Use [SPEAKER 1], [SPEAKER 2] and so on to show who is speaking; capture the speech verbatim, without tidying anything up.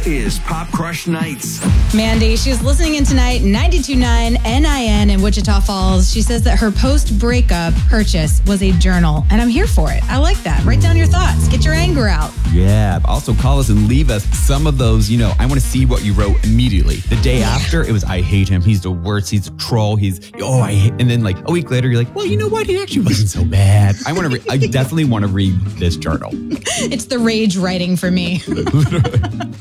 [SPEAKER 1] This is Pop Crush Nights.
[SPEAKER 2] Mandy, she's listening in tonight, ninety-two point nine N I N in Wichita Falls. She says that her post-breakup purchase was a journal, and I'm here for it. I like that. Write down your thoughts. Get your anger out.
[SPEAKER 3] Yeah. Also, call us and leave us some of those, you know, I want to see what you wrote immediately. The day yeah. after, it was, I hate him. He's the worst. He's a troll. He's, oh, I hate. And then like a week later, you're like, well, you know what? He actually wasn't so bad. I want to, re- I definitely want to read this journal.
[SPEAKER 2] It's the rage writing for me.
[SPEAKER 3] Literally.